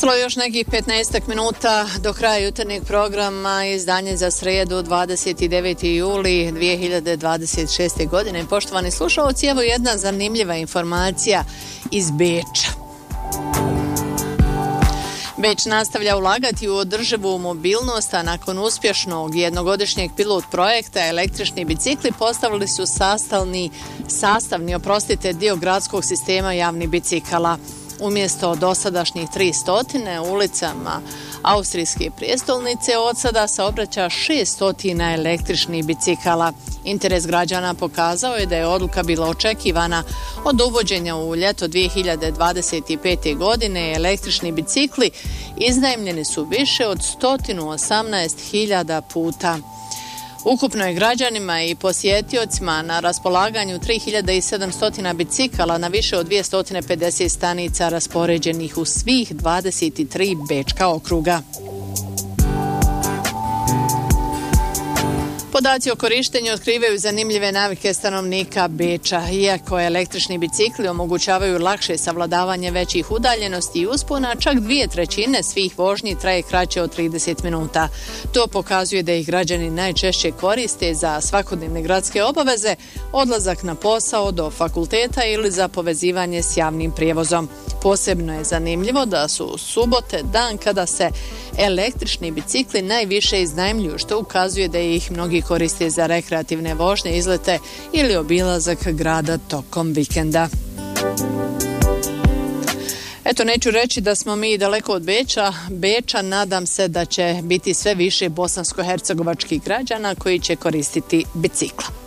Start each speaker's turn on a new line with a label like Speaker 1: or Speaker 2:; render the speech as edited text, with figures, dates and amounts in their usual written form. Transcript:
Speaker 1: Ostalo je još nekih 15 minuta do kraja jutarnjeg programa, izdanje za srijedu 29. juli 2026. godine. Poštovani slušalci, evo jedna zanimljiva informacija iz Beča. Beč nastavlja ulagati u održivu mobilnost, a nakon uspješnog jednogodišnjeg pilot projekta električni bicikli postavili su sastavni dio gradskog sistema javnih bicikala. Umjesto dosadašnjih 300 ulicama austrijske prijestolnice od sada saobraća 600 električnih bicikala. Interes građana pokazao je da je odluka bila očekivana. Od uvođenja u ljeto 2025. godine električni bicikli iznajmljeni su više od 118.000 puta. Ukupno je građanima i posjetiocima na raspolaganju 3700 bicikala na više od 250 stanica raspoređenih u svih 23 bečka okruga. Podaci o korištenju otkrivaju zanimljive navike stanovnika Beča. Iako električni bicikli omogućavaju lakše savladavanje većih udaljenosti i uspona, čak 2/3 svih vožnji traje kraće od 30 minuta. To pokazuje da ih građani najčešće koriste za svakodnevne gradske obaveze, odlazak na posao, do fakulteta ili za povezivanje s javnim prijevozom. Posebno je zanimljivo da su subote dan kada se električni bicikli najviše iznajmljuju, što ukazuje da ih mnogi koriste za rekreativne vožnje, izlete ili obilazak grada tokom vikenda. Eto, neću reći da smo mi daleko od Beča, nadam se da će biti sve više bosansko-hercegovačkih građana koji će koristiti bicikla.